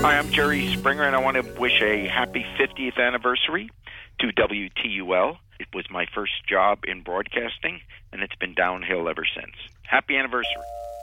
Hi, I'm Jerry Springer, and I want to wish a happy 50th anniversary to WTUL. It was my first job in broadcasting, and it's been downhill ever since. Happy anniversary.